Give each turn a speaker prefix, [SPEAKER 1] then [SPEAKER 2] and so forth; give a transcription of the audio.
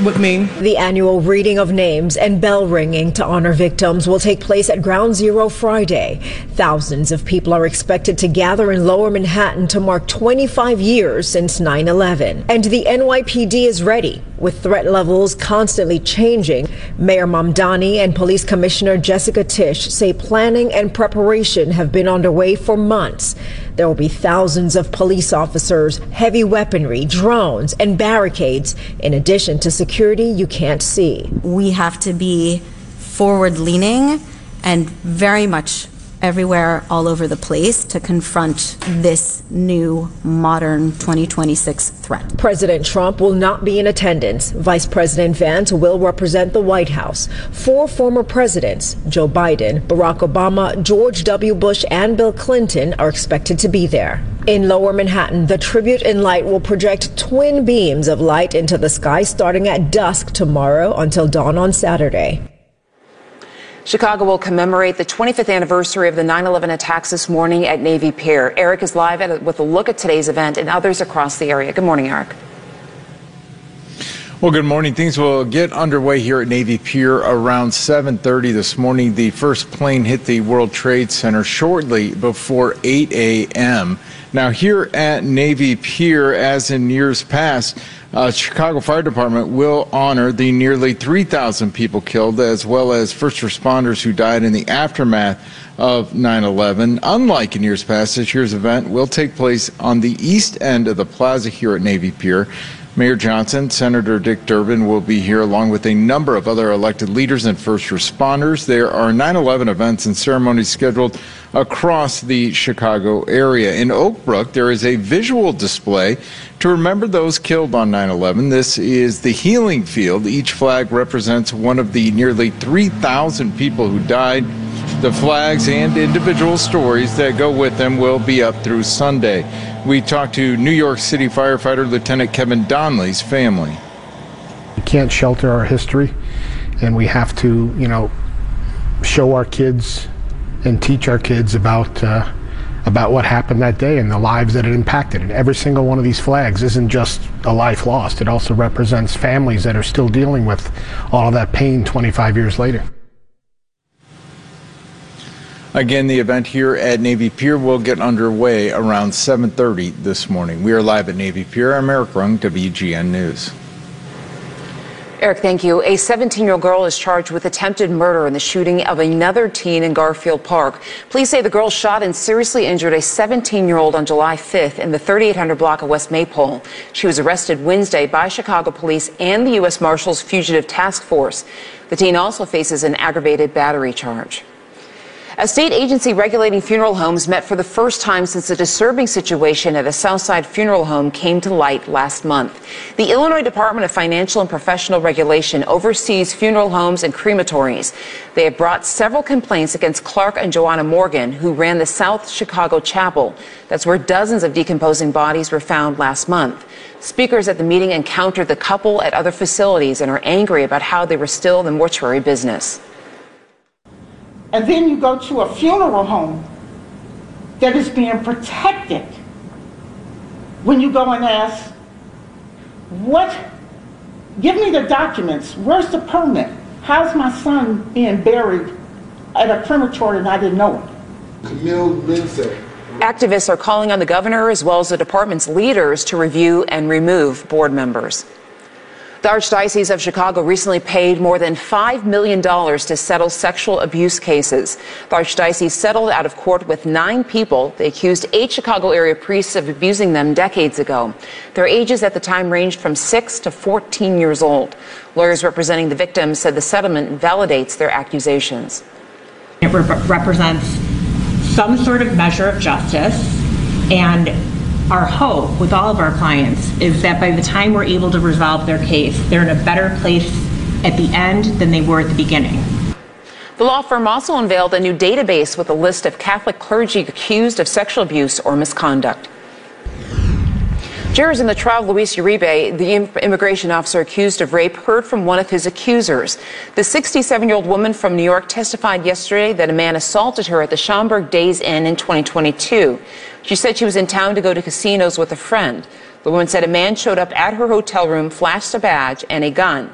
[SPEAKER 1] with me.
[SPEAKER 2] The annual reading of names and bell ringing to honor victims will take place at Ground Zero Friday. Thousands of people are expected to gather in Lower Manhattan to mark 25 years since 9/11. And the NYPD is ready, with threat levels constantly changing. Mayor Mamdani and Police Commissioner Jessica Tisch say planning and preparation have been underway for months. There will be thousands of police officers, heavy weaponry, drones, and barricades, in addition to security you can't see.
[SPEAKER 3] We have to be forward-leaning and very much everywhere, all over the place, to confront this new, modern 2026 threat.
[SPEAKER 2] President Trump will not be in attendance. Vice President Vance will represent the White House. 4 former presidents, Joe Biden, Barack Obama, George W. Bush, and Bill Clinton, are expected to be there. In Lower Manhattan, the tribute in light will project twin beams of light into the sky starting at dusk tomorrow until dawn on Saturday.
[SPEAKER 4] Chicago will commemorate the 25th anniversary of the 9/11 attacks this morning at Navy Pier. Eric is live with a look at today's event and others across the area. Good morning, Eric.
[SPEAKER 5] Well, good morning. Things will get underway here at Navy Pier around 7:30 this morning. The first plane hit the World Trade Center shortly before 8 a.m. Now, here at Navy Pier, as in years past, Chicago Fire Department will honor the nearly 3,000 people killed, as well as first responders who died in the aftermath of 9/11. Unlike in years past, this year's event will take place on the east end of the plaza here at Navy Pier. Mayor Johnson, Senator Dick Durbin will be here along with a number of other elected leaders and first responders. There are 9/11 events and ceremonies scheduled across the Chicago area. In Oak Brook, there is a visual display to remember those killed on 9/11. This is the Healing Field. Each flag represents one of the nearly 3,000 people who died. The flags and individual stories that go with them will be up through Sunday. We talked to New York City firefighter Lieutenant Kevin Donnelly's family.
[SPEAKER 6] We can't shelter our history, and we have to, show our kids and teach our kids about what happened that day and the lives that it impacted. And every single one of these flags isn't just a life lost. It also represents families that are still dealing with all of that pain 25 years later.
[SPEAKER 5] Again, the event here at Navy Pier will get underway around 7:30 this morning. We are live at Navy Pier. I'm Eric Rung, WGN News.
[SPEAKER 4] Eric, thank you. A 17-year-old girl is charged with attempted murder in the shooting of another teen in Garfield Park. Police say the girl shot and seriously injured a 17-year-old on July 5th in the 3800 block of West Maypole. She was arrested Wednesday by Chicago police and the U.S. Marshals Fugitive Task Force. The teen also faces an aggravated battery charge. A state agency regulating funeral homes met for the first time since a disturbing situation at a Southside funeral home came to light last month. The Illinois Department of Financial and Professional Regulation oversees funeral homes and crematories. They have brought several complaints against Clark and Joanna Morgan, who ran the South Chicago Chapel. That's where dozens of decomposing bodies were found last month. Speakers at the meeting encountered the couple at other facilities and are angry about how they were still in the mortuary business.
[SPEAKER 7] And then you go to a funeral home that is being protected. When you go and ask, give me the documents, where's the permit? How's my son being buried at a crematory and I didn't know it?
[SPEAKER 8] Camille Lindsay.
[SPEAKER 4] Activists are calling on the governor as well as the department's leaders to review and remove board members. The Archdiocese of Chicago recently paid more than $5 million to settle sexual abuse cases. The Archdiocese settled out of court with 9 people. They accused 8 Chicago area priests of abusing them decades ago. Their ages at the time ranged from 6 to 14 years old. Lawyers representing the victims said the settlement validates their accusations.
[SPEAKER 9] It represents some sort of measure of justice, and our hope with all of our clients is that by the time we're able to resolve their case, they're in a better place at the end than they were at the beginning.
[SPEAKER 4] The law firm also unveiled a new database with a list of Catholic clergy accused of sexual abuse or misconduct. Jurors in the trial of Luis Uribe, the immigration officer accused of rape, heard from one of his accusers. The 67-year-old woman from New York testified yesterday that a man assaulted her at the Schaumburg Days Inn in 2022. She said she was in town to go to casinos with a friend. The woman said a man showed up at her hotel room, flashed a badge and a gun.